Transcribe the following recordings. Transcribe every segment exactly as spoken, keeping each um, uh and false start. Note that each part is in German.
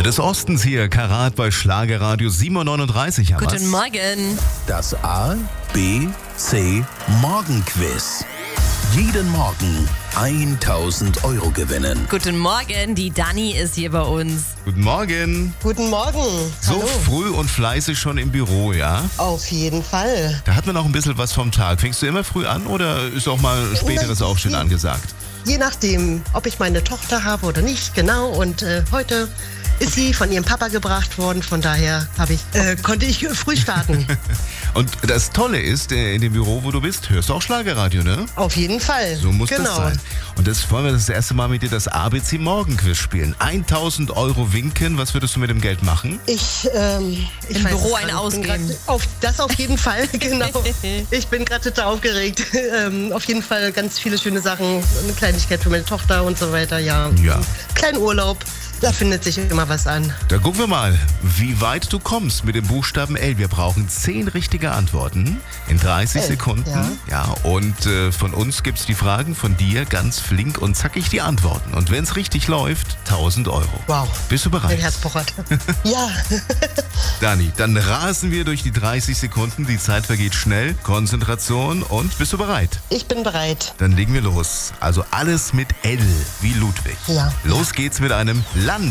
des Ostens hier, Karat bei Schlagerradio sieben Uhr neununddreißig. Haben Guten wir's. Morgen. Das A, B, C Morgenquiz. Jeden Morgen tausend Euro gewinnen. Guten Morgen, die Dani ist hier bei uns. Guten Morgen. Guten Morgen. So Hallo. früh und fleißig schon im Büro, ja? Auf jeden Fall. Da hat man noch ein bisschen was vom Tag. Fängst du immer früh an oder ist auch mal späteres Aufstehen angesagt? Je nachdem, ob ich meine Tochter habe oder nicht, genau. Und äh, heute ist sie von ihrem Papa gebracht worden. Von daher habe ich, äh, konnte ich früh starten. Und das Tolle ist, äh, in dem Büro, wo du bist, hörst du auch Schlagerradio, ne? Auf jeden Fall. So muss genau. das sein. Und das wollen wir das erste Mal mit dir das A B C Morgenquiz spielen. tausend Euro winken. Was würdest du mit dem Geld machen? Ich, ähm, ich Im weiß Büro es einen gar nicht. Ich bin ausgeben. grad Auf, das auf jeden Fall, genau. Ich bin gerade total aufgeregt. Ähm, auf jeden Fall ganz viele schöne Sachen. Eine Kleinigkeit für meine Tochter und so weiter, ja. Ja. Kleinen Urlaub. Da findet sich immer was an. Da gucken wir mal, wie weit du kommst mit dem Buchstaben L. Wir brauchen zehn richtige Antworten in dreißig L, Sekunden. Ja, und äh, von uns gibt's die Fragen, von dir ganz flink und zackig die Antworten. Und wenn's richtig läuft, tausend Euro. Wow. Bist du Mein bereit? Herz pochert. Ja. Dani, dann rasen wir durch die dreißig Sekunden. Die Zeit vergeht schnell. Konzentration und bist du bereit? Ich bin bereit. Dann legen wir los. Also alles mit L wie Ludwig. Ja. Los geht's mit einem Land.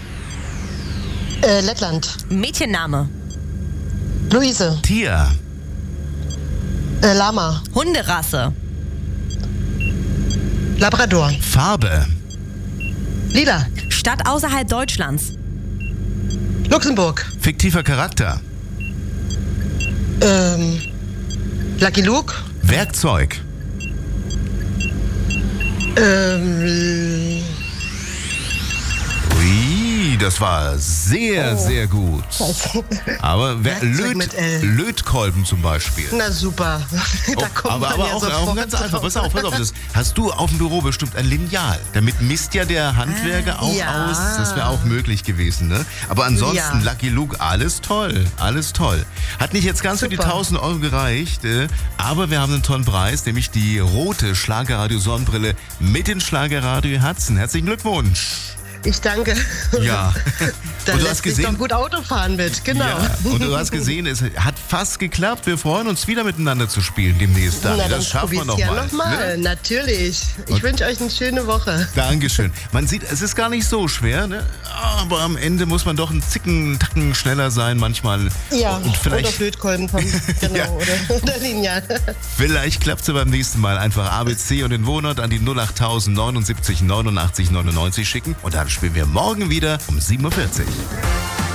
Äh, Lettland. Mädchenname. Luise. Tier. Äh, Lama. Hunderasse. Labrador. Farbe. Lila. Stadt außerhalb Deutschlands. Luxemburg. Fiktiver Charakter. Ähm, Lucky Luke. Werkzeug. Ähm, Ui, das war sehr, Oh. sehr gut. Aber wer, Werkzeug Löt, mit L. Lötkolben zum Beispiel. na super. Oh, da kommt aber man aber ja auch, sofort auch ganz drauf. einfach. Pass auf, pass auf. Das hast du auf dem Büro bestimmt ein Lineal. Damit misst ja der Handwerker auch ja. aus. Das wäre auch möglich gewesen, ne? Aber ansonsten, Ja. Lucky Luke, alles toll. Alles toll. Hat nicht jetzt ganz für die Super. tausend Euro gereicht, äh, aber wir haben einen tollen Preis, nämlich die rote Schlagerradio-Sonnenbrille mit den Schlagerradio-Herzen. Herzlichen Glückwunsch. Ich danke. Ja. Da Und du lässt hast sich gesehen, doch gut Auto fahren mit, genau. ja, und du hast gesehen, es hat fast geklappt. Wir freuen uns wieder miteinander zu spielen demnächst. Dani. Na, dann Das schaffen wir probier's noch ja mal. noch mal. Ne? Natürlich. Ich Und- wünsche euch eine schöne Woche. Dankeschön. Man sieht, es ist gar nicht so schwer, ne? Aber am Ende muss man doch einen Zicken, einen Tacken schneller sein manchmal. Ja, Und oder vielleicht, Flötkolben kommen. Genau, Ja. oder, oder Lineal. vielleicht klappt es beim nächsten Mal. Einfach A B C und den Wohnort an die null acht neunundsiebzig neunundachtzig neunundneunzig schicken. Und dann spielen wir morgen wieder um sieben Uhr vierzig.